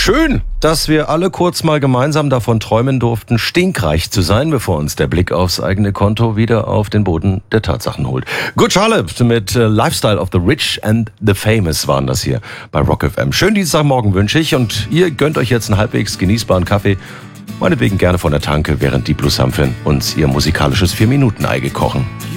Schön, dass wir alle kurz mal gemeinsam davon träumen durften, stinkreich zu sein, bevor uns der Blick aufs eigene Konto wieder auf den Boden der Tatsachen holt. Good Charlotte mit Lifestyle of the Rich and the Famous waren das hier bei Rock FM. Schönen Dienstagmorgen wünsche ich und ihr gönnt euch jetzt einen halbwegs genießbaren Kaffee. Meinetwegen gerne von der Tanke, während die Blue Samfin uns ihr musikalisches 4-Minuten-Ei kochen.